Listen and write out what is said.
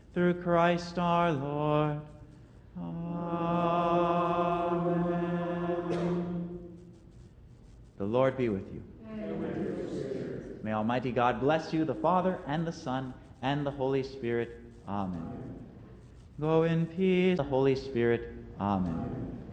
Through Christ our Lord. Amen. The Lord be with you. And with your spirit. May Almighty God bless you, the Father, and the Son, and the Holy Spirit. Amen. Go in peace, the Holy Spirit. Amen.